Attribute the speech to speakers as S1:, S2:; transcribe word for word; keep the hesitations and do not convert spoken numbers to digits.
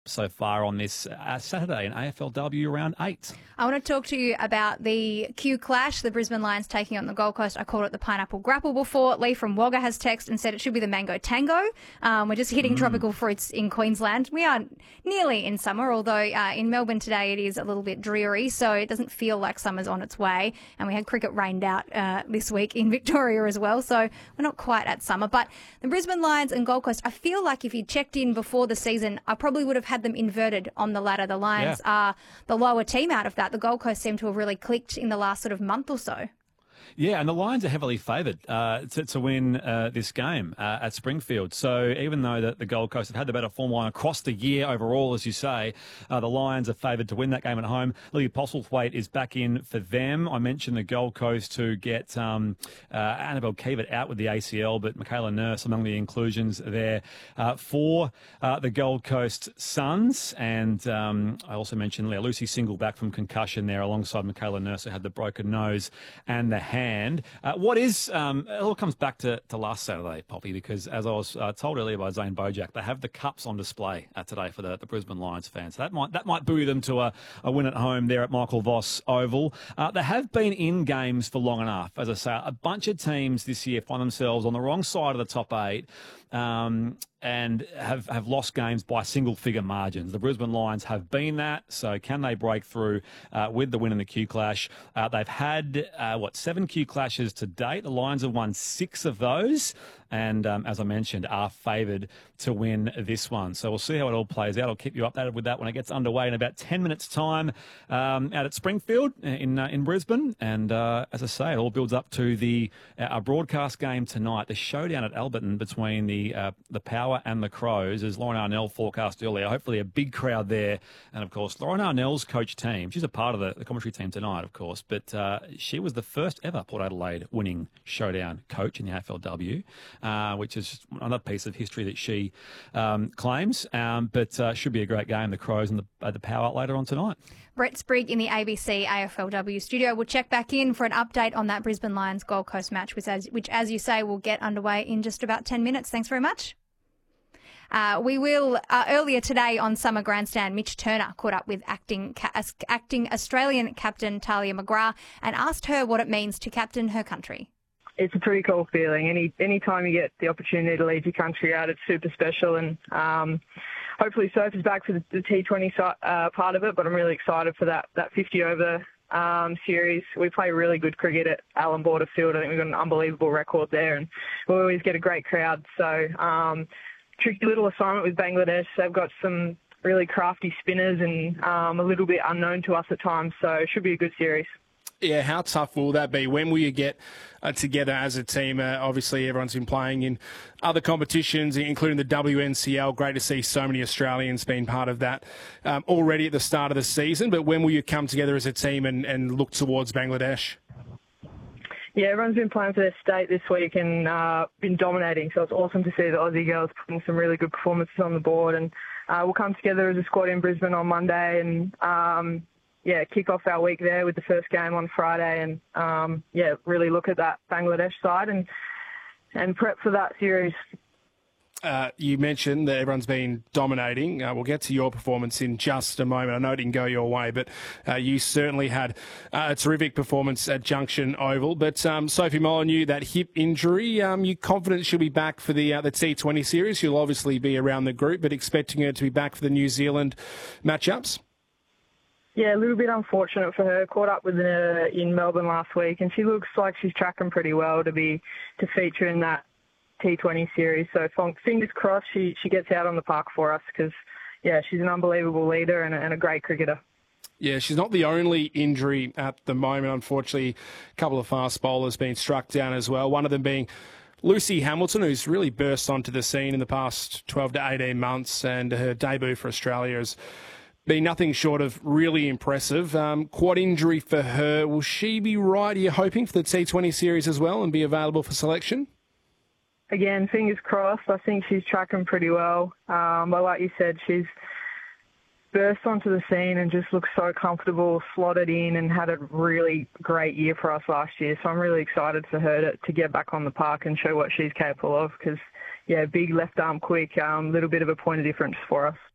S1: so far on this uh, Saturday in A F L W round eight.
S2: I want to talk to you about the Q Clash, the Brisbane Lions taking on the Gold Coast. I called it the Pineapple Grapple before. Lee from Wagga has texted and said it should be the Mango Tango. Um, we're just hitting mm. tropical fruits in Queensland. We are nearly in summer, although uh, in Melbourne today it is a little bit dreary, so it doesn't feel like summer's on its way. And we had cricket rained out uh, this week in Victoria as well, so we're not quite at summer. But the Brisbane Lions and Gold Coast, I feel like if you checked in before the season, I probably would have had them inverted on the ladder. The Lions yeah. are the lower team out of that. The Gold Coast seem to have really clicked in the last sort of month or so.
S1: Yeah, and the Lions are heavily favoured uh, to, to win uh, this game uh, at Springfield. So even though the, the Gold Coast have had the better form line across the year overall, as you say, uh, the Lions are favoured to win that game at home. Lily Postlethwaite is back in for them. I mentioned the Gold Coast to get um, uh, Annabelle Keevett out with the A C L, but Michaela Nurse among the inclusions there uh, for uh, the Gold Coast Suns. And um, I also mentioned Leah Lucy Single back from concussion there alongside Michaela Nurse, who had the broken nose and the hand. And uh, what is, um, it all comes back to, to last Saturday, Poppy, because as I was uh, told earlier by Zane Bojack, they have the cups on display uh, today for the, the Brisbane Lions fans. So that might that might buoy them to a, a win at home there at Michael Voss Oval. Uh, they have been in games for long enough. As I say, a bunch of teams this year find themselves on the wrong side of the top eight. Um, and have, have lost games by single-figure margins. The Brisbane Lions have been that, so can they break through uh, with the win in the Q Clash? Uh, they've had, uh, what, seven Q Clashes to date. The Lions have won six of those, and um, as I mentioned, are favoured to win this one. So we'll see how it all plays out. I'll keep you updated with that when it gets underway in about ten minutes' time um, out at Springfield in uh, in Brisbane. And uh, as I say, it all builds up to the uh, our broadcast game tonight, the showdown at Alberton between the uh, the Power and the Crows, as Lauren Arnell forecast earlier. Hopefully a big crowd there. And, of course, Lauren Arnell's coach team, she's a part of the, the commentary team tonight, of course, but uh, she was the first ever Port Adelaide winning showdown coach in the A F L W, uh, which is another piece of history that she um, claims. Um, but uh, should be a great game, the Crows and the, uh, the Power later on tonight.
S2: Brett Sprigg in the A B C A F L W studio. We'll check back in for an update on that Brisbane Lions Gold Coast match, which, as, which, as you say, will get underway in just about ten minutes. Thanks very much. Uh, we will, uh, earlier today on Summer Grandstand, Mitch Turner caught up with acting ca- acting Australian captain Talia McGrath and asked her what it means to captain her country.
S3: It's a pretty cool feeling. Any any time you get the opportunity to lead your country out, it's super special. And um, hopefully Soph is back for the, the T twenty uh, part of it, but I'm really excited for that, that fifty over um, series. We play really good cricket at Allan Border Field. I think we've got an unbelievable record there, and we always get a great crowd. So um, tricky little assignment with Bangladesh. They've got some really crafty spinners and um, a little bit unknown to us at times, so it should be a good series.
S4: Yeah, how tough will that be? When will you get uh, together as a team? Uh, obviously, everyone's been playing in other competitions, including the W N C L. Great to see so many Australians being part of that um, already at the start of the season. But when will you come together as a team and, and look towards Bangladesh?
S3: Yeah, everyone's been playing for their state this week and uh, been dominating. So it's awesome to see the Aussie girls putting some really good performances on the board. And uh, we'll come together as a squad in Brisbane on Monday and, um, yeah, kick off our week there with the first game on Friday. And, um, yeah, really look at that Bangladesh side and, and prep for that series.
S4: Uh, you mentioned that everyone's been dominating. Uh, we'll get to your performance in just a moment. I know it didn't go your way, but uh, you certainly had uh, a terrific performance at Junction Oval. But um, Sophie Molyneux, that hip injury, um, you confident she'll be back for the uh, the T twenty series? She'll obviously be around the group, but expecting her to be back for the New Zealand matchups?
S3: Yeah, a little bit unfortunate for her. Caught up with her in Melbourne last week, and she looks like she's tracking pretty well to be to feature in that T twenty series. So fingers crossed she, she gets out on the park for us because, yeah, she's an unbelievable leader and a, and a great cricketer.
S4: Yeah, she's not the only injury at the moment. Unfortunately, a couple of fast bowlers being struck down as well. One of them being Lucy Hamilton, who's really burst onto the scene in the past twelve to eighteen months, and her debut for Australia has been nothing short of really impressive. Um, quad injury for her. Will she be right, are you hoping, for the T twenty series as well and be available for selection?
S3: Again, fingers crossed. I think she's tracking pretty well. Um, but like you said, she's burst onto the scene and just looks so comfortable, slotted in, and had a really great year for us last year. So I'm really excited for her to, to get back on the park and show what she's capable of because, yeah, big left arm quick, a um, little bit of a point of difference for us.